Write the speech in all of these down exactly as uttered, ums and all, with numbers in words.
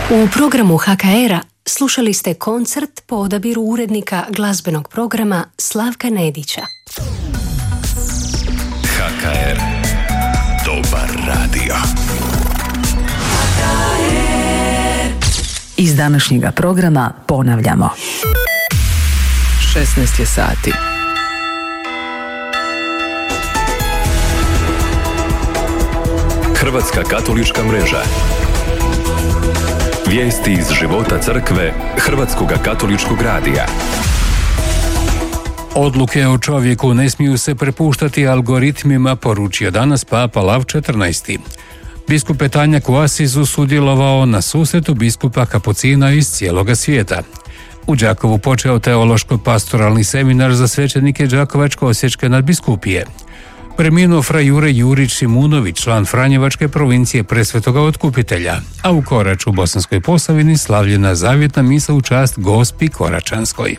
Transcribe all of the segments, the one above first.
U programu H K R-a slušali ste koncert po odabiru urednika glazbenog programa Slavka Nedića. H K R. Dobar radio. Iz današnjega programa ponavljamo. šesnaest je sati. Hrvatska katolička mreža. Vijesti iz života crkve Hrvatskoga katoličkog radija. Odluke o čovjeku ne smiju se prepuštati algoritmima, poručio danas Papa Lav četrnaesti. Biskup Petanjak u Asizu sudjelovao na susretu biskupa kapucina iz cijeloga svijeta. U Đakovu počeo teološko-pastoralni seminar za svećenike Đakovačko-osječke nadbiskupije. Preminuo fra Jure Jurić Šimunović, član Franjevačke provincije Presvetoga Otkupitelja, a u Koraču u Bosanskoj Posavini slavljena zavjetna misa u čast Gospi Koračanskoj.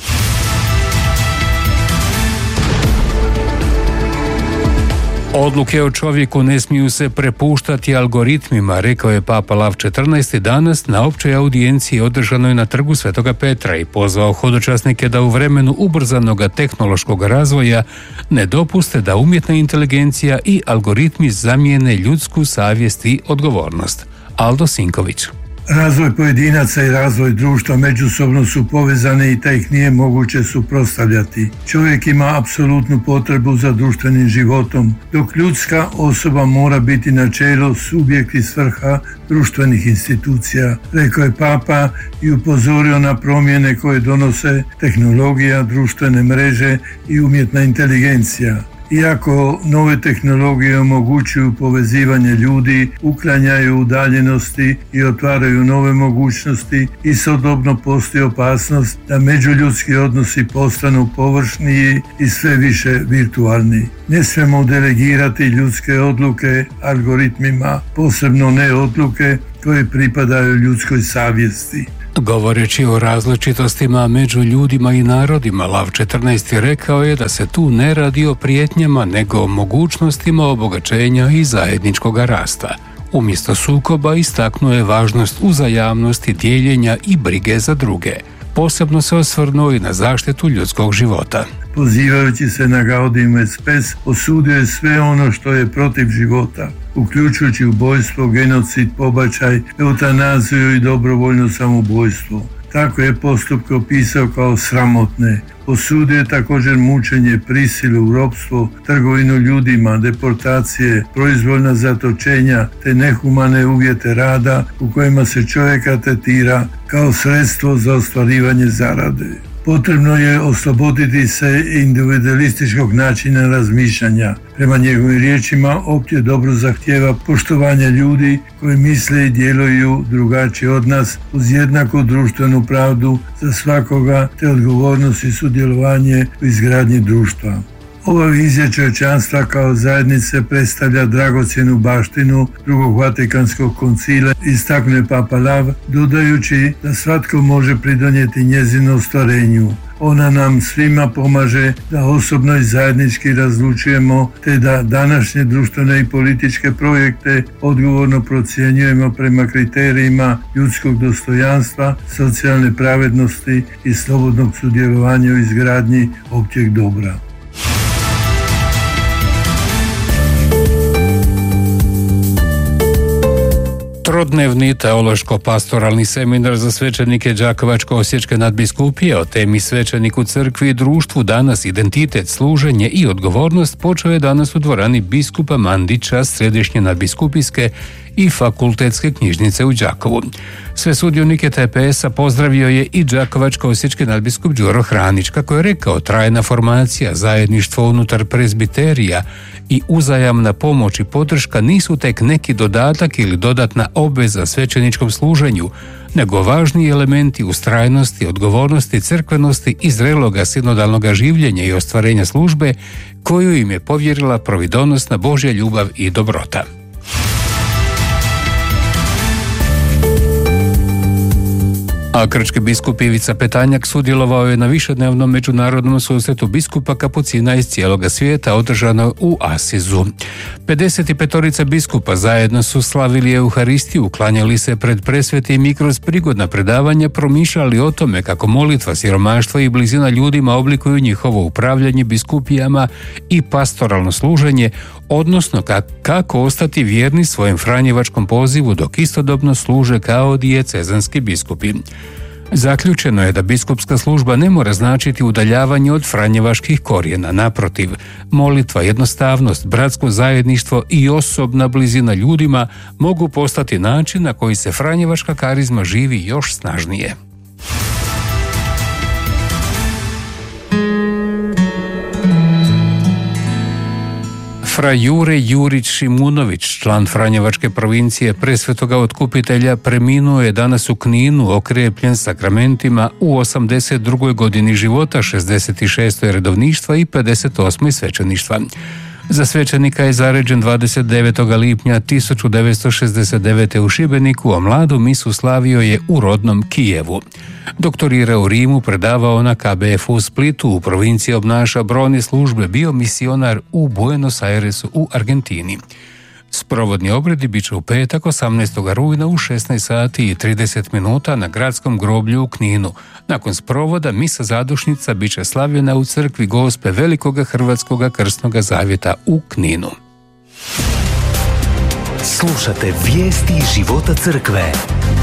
Odluke o čovjeku ne smiju se prepuštati algoritmima, rekao je Papa Lav četrnaesti danas na općoj audijenciji održanoj na trgu Svetoga Petra i pozvao hodočasnike da u vremenu ubrzanog tehnološkog razvoja ne dopuste da umjetna inteligencija i algoritmi zamijene ljudsku savjest i odgovornost. Aldo Sinković. Razvoj pojedinaca i razvoj društva međusobno su povezane i te ih nije moguće suprotstavljati. Čovjek ima apsolutnu potrebu za društvenim životom, dok ljudska osoba mora biti načelo, subjekt i svrha društvenih institucija, rekao je Papa i upozorio na promjene koje donose tehnologija, društvene mreže i umjetna inteligencija. Iako nove tehnologije omogućuju povezivanje ljudi, uklanjaju udaljenosti i otvaraju nove mogućnosti, istodobno postoji opasnost da međuljudski odnosi postanu površniji i sve više virtualni. Ne smijemo delegirati ljudske odluke algoritmima, posebno ne odluke koje pripadaju ljudskoj savjesti. Govoreći o različitostima među ljudima i narodima, Lav četrnaesti rekao je da se tu ne radi o prijetnjama, nego o mogućnostima obogaćenja i zajedničkog rasta. Umjesto sukoba istaknuo je važnost uzajamnosti, dijeljenja i brige za druge. Posebno se osvrnuo i na zaštitu ljudskog života. Pozivajući se na Gaudium et Spes, osudio je sve ono što je protiv života, uključujući ubojstvo, genocid, pobačaj, eutanaziju i dobrovoljno samoubojstvo. Tako je postupke opisao kao sramotne. Osudio je također mučenje, prisilu, ropstvo, trgovinu ljudima, deportacije, proizvoljna zatočenja te nehumane uvjete rada u kojima se čovjeka tretira kao sredstvo za ostvarivanje zarade. Potrebno je osloboditi se individualističkog načina razmišljanja. Prema njegovim riječima, opće dobro zahtijeva poštovanje ljudi koji misle i djeluju drugačije od nas uz jednaku društvenu pravdu za svakoga te odgovornost i sudjelovanje u izgradnji društva. Ova vizija čovječanstva kao zajednice predstavlja dragocjenu baštinu drugog Vatikanskog koncila, istaknuje Papa Lav, dodajući da svatko može pridonijeti njezinu ostvarenju. Ona nam svima pomaže da osobno i zajednički razlučujemo, te da današnje društvene i političke projekte odgovorno procjenjujemo prema kriterijima ljudskog dostojanstva, socijalne pravednosti i slobodnog sudjelovanja u izgradnji općeg dobra. Trodnevni teološko-pastoralni seminar za svećenike Đakovačko-osječke nadbiskupije o temi svećenik u crkvi i društvu, danas identitet, služenje i odgovornost počeo je danas u dvorani biskupa Mandića središnje nadbiskupijske i fakultetske knjižnice u Đakovu. Sve sudionike T P S-a pozdravio je i Đakovačko-osječki nadbiskup Đuro Hranić, kako je rekao, trajna formacija, zajedništvo unutar prezbiterija i uzajamna pomoć i podrška nisu tek neki dodatak ili dodatna obveza svećeničkom služenju, nego važni elementi ustrajnosti, odgovornosti, crkvenosti i zreloga sinodalnog življenja i ostvarenja službe koju im je povjerila providonosna Božja ljubav i dobrota. A krčki biskup Ivica Petanjak sudjelovao je na višednevnom međunarodnom susretu biskupa kapucina iz cijeloga svijeta održano u Asizu. pedeset pet biskupa zajedno su slavili Euharistiju, klanjali se pred presvetim i kroz prigodna predavanja promišljali o tome kako molitva, siromaštvo i blizina ljudima oblikuju njihovo upravljanje biskupijama i pastoralno služenje, odnosno kako ostati vjerni svojem franjevačkom pozivu dok istodobno služe kao dijecezanski biskupi. Zaključeno je da biskupska služba ne mora značiti udaljavanje od franjevaških korijena. Naprotiv, molitva, jednostavnost, bratsko zajedništvo i osobna blizina ljudima mogu postati način na koji se franjevačka karizma živi još snažnije. Fra Jure Jurić Šimunović, član franjevačke provincije Presvetoga Otkupitelja, preminuo je danas u Kninu okrepljen sakramentima u osamdeset drugoj godini života, šezdeset šestoj redovništva i pedeset osmoj svećeništva. Za svećenika je zaređen dvadeset devetog lipnja tisuću devetsto šezdeset devete. u Šibeniku, a mladu misu slavio je u rodnom Kijevu. Doktorirao u Rimu, predavao na K B F u Splitu, u provinciji obnaša brojne službe, bio misionar u Buenos Airesu u Argentini. Sprovodni obredi bit će u petak osamnaestog rujna u šesnaest sati i trideset minuta na gradskom groblju u Kninu. Nakon sprovoda misa zadušnica bit će slavljena u crkvi Gospe Velikoga Hrvatskoga Krstnoga Zavjeta u Kninu. Slušate vijesti života crkve.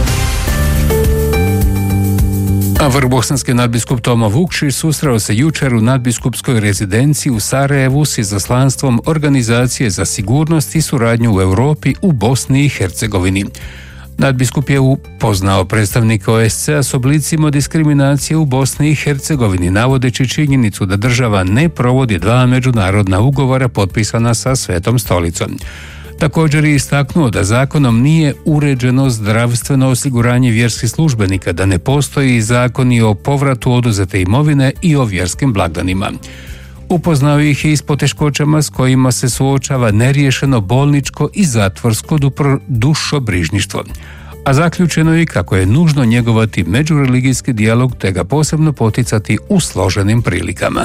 A vrbosanski nadbiskup Tomo Vukšić susreo se jučer u nadbiskupskoj rezidenciji u Sarajevu s izaslanstvom Organizacije za sigurnost i suradnju u Europi u Bosni i Hercegovini. Nadbiskup je upoznao predstavnika O S C-a s oblicima diskriminacije u Bosni i Hercegovini, navodeći činjenicu da država ne provodi dva međunarodna ugovora potpisana sa Svetom stolicom. Također je istaknuo da zakonom nije uređeno zdravstveno osiguranje vjerskih službenika, da ne postoji zakoni o povratu oduzete imovine i o vjerskim blagdanima. Upoznao ih je i s poteškoćama s kojima se suočava neriješeno bolničko i zatvorsko dušobrižništvo. A zaključeno je kako je nužno njegovati međureligijski dijalog te ga posebno poticati u složenim prilikama.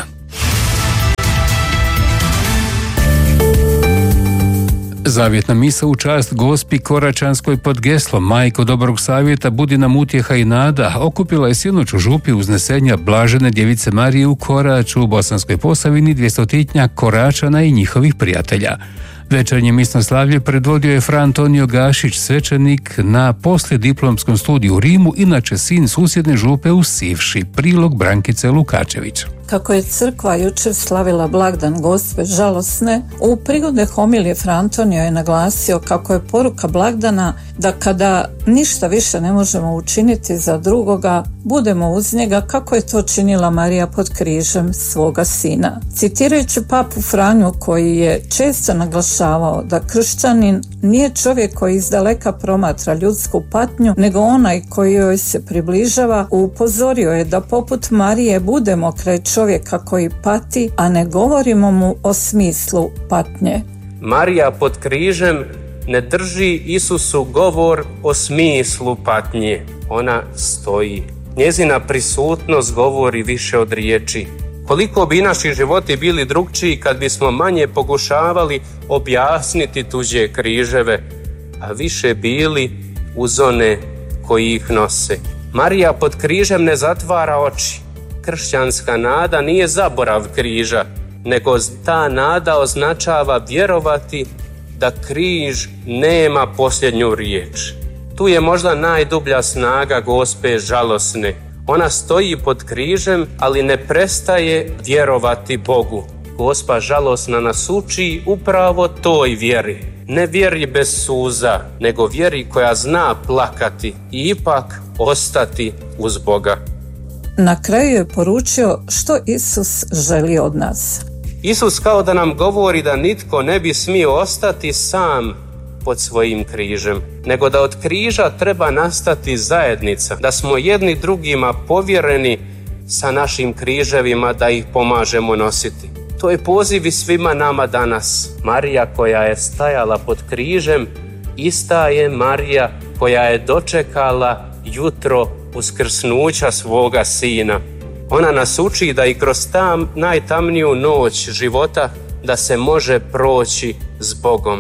Zavjetna misa u čast Gospi Koračanskoj pod geslom Majko dobrog savjeta, budi nam utjeha i nada okupila je sinoć u župi uznesenja Blažene djevice Marije u Koraču u Bosanskoj Posavini dvjestotinjak Koračana i njihovih prijatelja. Večernje misno slavlje predvodio je Fra Antonio Gašić, svećenik na poslijediplomskom studiju u Rimu, inače sin susjedne župe u Sivši. Prilog Brankice Lukačević. Kako je crkva jučer slavila blagdan Gospe žalosne, u prigode homilije Fra Antonio je naglasio kako je poruka blagdana da kada ništa više ne možemo učiniti za drugoga, budemo uz njega kako je to činila Marija pod križem svoga sina. Citirajući papu Franju koji je često naglašavao da kršćanin nije čovjek koji izdaleka promatra ljudsku patnju, nego onaj koji joj se približava, upozorio je da poput Marije budemo kraj čovjeka koji pati, a ne govorimo mu o smislu patnje. Marija pod križem ne drži Isusu govor o smislu patnje. Ona stoji. Njezina prisutnost govori više od riječi. Koliko bi naši životi bili drugčiji kad bismo manje pokušavali objasniti tuđe križeve, a više bili uz one koji ih nose. Marija pod križem ne zatvara oči. Kršćanska nada nije zaborav križa, nego ta nada označava vjerovati da križ nema posljednju riječ. Tu je možda najdublja snaga Gospe žalosne. Ona stoji pod križem, ali ne prestaje vjerovati Bogu. Gospa žalosna nas uči upravo toj vjeri. Ne vjeri bez suza, nego vjeri koja zna plakati i ipak ostati uz Boga. Na kraju je poručio što Isus želi od nas. Isus kao da nam govori da nitko ne bi smio ostati sam pod svojim križem, nego da od križa treba nastati zajednica, da smo jedni drugima povjereni sa našim križevima, da ih pomažemo nositi. To je poziv i svima nama danas. Marija koja je stajala pod križem, ista je Marija koja je dočekala jutro uskrsnuća svoga sina. Ona nas uči da i kroz tam najtamniju noć života da se može proći s Bogom.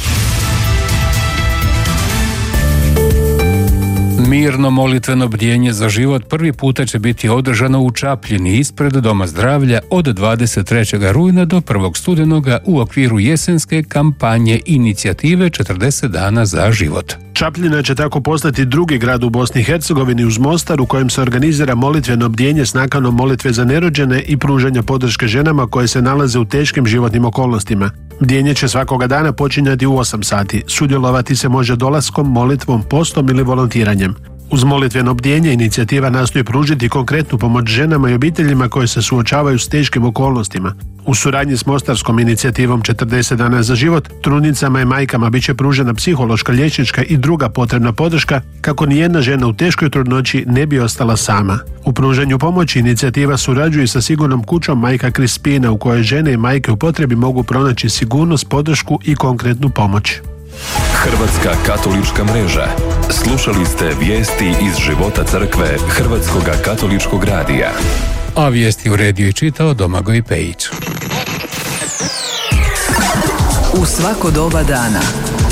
Mirno molitveno bdjenje za život prvi puta će biti održano u Čapljini ispred Doma zdravlja od dvadeset trećeg rujna do prvog studenoga u okviru jesenske kampanje inicijative četrdeset dana za život. Čapljina će tako postati drugi grad u Bosni i Hercegovini uz Mostar u kojem se organizira molitveno bdjenje s nakanom molitve za nerođene i pružanja podrške ženama koje se nalaze u teškim životnim okolnostima. Bdjenje će svakoga dana počinjati u osam sati. Sudjelovati se može dolaskom, molitvom, postom ili volontiranjem. Uz molitveno bdjenje inicijativa nastoji pružiti konkretnu pomoć ženama i obiteljima koje se suočavaju s teškim okolnostima. U suradnji s mostarskom inicijativom četrdeset dana za život, trudnicama i majkama bit će pružena psihološka, liječnička i druga potrebna podrška kako nijedna žena u teškoj trudnoći ne bi ostala sama. U pružanju pomoći inicijativa surađuje sa sigurnom kućom Majka Krispina u kojoj žene i majke u potrebi mogu pronaći sigurnost, podršku i konkretnu pomoć. Hrvatska katolička mreža. Slušali ste vijesti iz života crkve Hrvatskog katoličkog radija. A vijesti uredio i čitao Domagoj Pejić. U svako doba dana